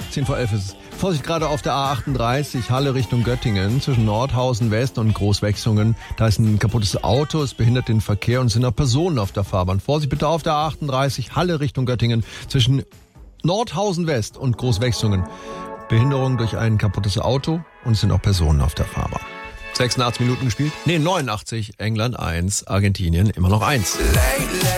10 vor 11 ist es. Vorsicht, gerade auf der A38, Halle Richtung Göttingen, zwischen Nordhausen West und Großwechsungen. Da ist ein kaputtes Auto, es behindert den Verkehr und es sind auch Personen auf der Fahrbahn. Vorsicht bitte auf der A38, Halle Richtung Göttingen, zwischen Nordhausen West und Großwechsungen. Behinderung durch ein kaputtes Auto und es sind auch Personen auf der Fahrbahn. 86 Minuten gespielt? 89, England 1, Argentinien immer noch 1.